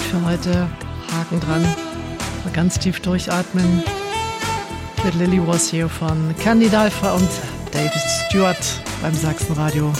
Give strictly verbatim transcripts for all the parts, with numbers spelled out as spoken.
für heute. Haken dran. Mal ganz tief durchatmen. Mit Lily Was hier von Candy Dalfa und David Stewart beim Sachsenradio.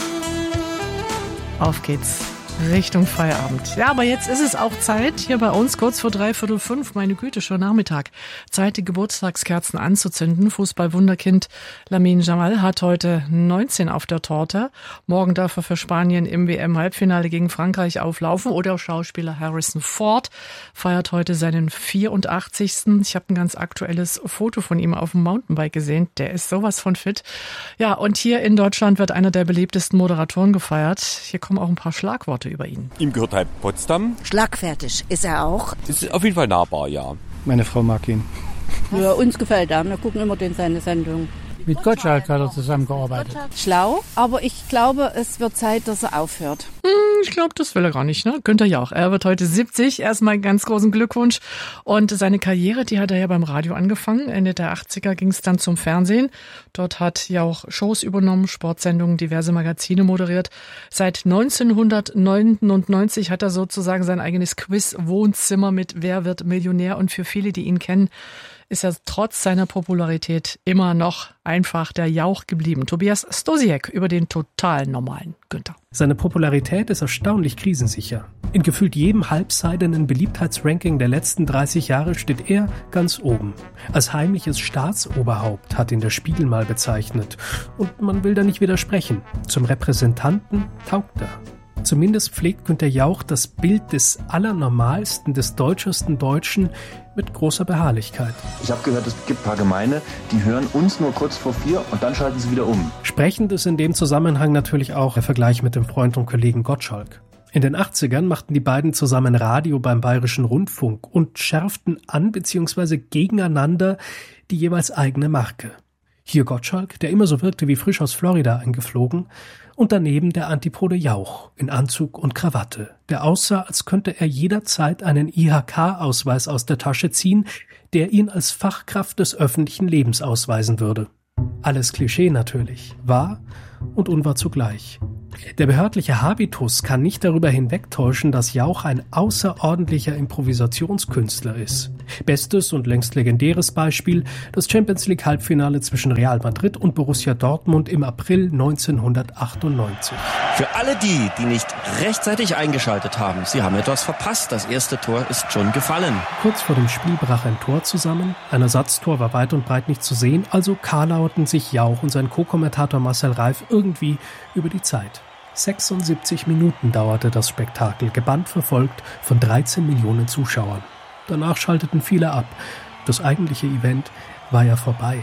Auf geht's. Richtung Feierabend. Ja, aber jetzt ist es auch Zeit, hier bei uns kurz vor dreiviertel fünf, meine Güte, schon Nachmittag, Zeit, die Geburtstagskerzen anzuzünden. Fußball-Wunderkind Lamine Yamal hat heute neunzehn auf der Torte. Morgen darf er für Spanien im W M-Halbfinale gegen Frankreich auflaufen. Oder Schauspieler Harrison Ford feiert heute seinen vierundachtzigsten Ich habe ein ganz aktuelles Foto von ihm auf dem Mountainbike gesehen. Der ist sowas von fit. Ja, und hier in Deutschland wird einer der beliebtesten Moderatoren gefeiert. Hier kommen auch ein paar Schlagworte über ihn. Ihm gehört halt Potsdam. Schlagfertig ist er auch. Ist auf jeden Fall nahbar, ja. Meine Frau mag ihn. Ja, uns gefällt er. Wir gucken immer den seine Sendung. Mit Gottschalk hat er zusammengearbeitet. Schlau, aber ich glaube, es wird Zeit, dass er aufhört. Hm, ich glaube, das will er gar nicht, ne? Günther Jauch. Er wird heute siebzig. Erstmal einen ganz großen Glückwunsch. Und seine Karriere, die hat er ja beim Radio angefangen. Ende der achtziger ging es dann zum Fernsehen. Dort hat Jauch Shows übernommen, Sportsendungen, diverse Magazine moderiert. Seit neunzehnhundertneunundneunzig hat er sozusagen sein eigenes Quiz-Wohnzimmer mit Wer wird Millionär? Und für viele, die ihn kennen, ist er trotz seiner Popularität immer noch einfach der Jauch geblieben. Tobias Stosiek über den total normalen Günther. Seine Popularität ist erstaunlich krisensicher. In gefühlt jedem halbseidenen Beliebtheitsranking der letzten dreißig Jahre steht er ganz oben. Als heimliches Staatsoberhaupt hat ihn der Spiegel mal bezeichnet. Und man will da nicht widersprechen. Zum Repräsentanten taugt er. Zumindest pflegt Günther Jauch das Bild des Allernormalsten, des deutschesten Deutschen mit großer Beharrlichkeit. Ich habe gehört, es gibt ein paar Gemeinde, die hören uns nur kurz vor vier und dann schalten sie wieder um. Sprechend ist in dem Zusammenhang natürlich auch der Vergleich mit dem Freund und Kollegen Gottschalk. In den achtzigern machten die beiden zusammen Radio beim Bayerischen Rundfunk und schärften an bzw. gegeneinander die jeweils eigene Marke. Hier Gottschalk, der immer so wirkte wie frisch aus Florida eingeflogen, und daneben der Antipode Jauch in Anzug und Krawatte, der aussah, als könnte er jederzeit einen I H K-Ausweis aus der Tasche ziehen, der ihn als Fachkraft des öffentlichen Lebens ausweisen würde. Alles Klischee natürlich, wahr und unwahr zugleich. Der behördliche Habitus kann nicht darüber hinwegtäuschen, dass Jauch ein außerordentlicher Improvisationskünstler ist. Bestes und längst legendäres Beispiel, das Champions-League-Halbfinale zwischen Real Madrid und Borussia Dortmund im April neunzehnhundertachtundneunzig. Für alle die, die nicht rechtzeitig eingeschaltet haben, sie haben etwas verpasst. Das erste Tor ist schon gefallen. Kurz vor dem Spiel brach ein Tor zusammen. Ein Ersatztor war weit und breit nicht zu sehen, also karlauerten sich Jauch und sein Co-Kommentator Marcel Reif irgendwie über die Zeit. sechsundsiebzig Minuten dauerte das Spektakel, gebannt verfolgt von dreizehn Millionen Zuschauern. Danach schalteten viele ab. Das eigentliche Event war ja vorbei.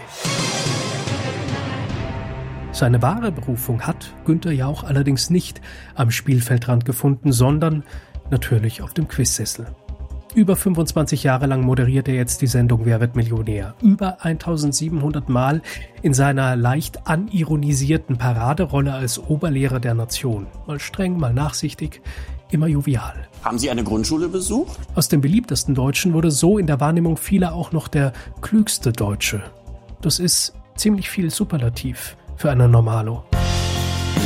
Seine wahre Berufung hat Günther Jauch allerdings nicht am Spielfeldrand gefunden, sondern natürlich auf dem Quizsessel. Über fünfundzwanzig Jahre lang moderiert er jetzt die Sendung Wer wird Millionär? Über eintausendsiebenhundert Mal in seiner leicht anironisierten Paraderolle als Oberlehrer der Nation. Mal streng, mal nachsichtig, immer jovial. Haben Sie eine Grundschule besucht? Aus dem beliebtesten Deutschen wurde so in der Wahrnehmung vieler auch noch der klügste Deutsche. Das ist ziemlich viel Superlativ für einen Normalo.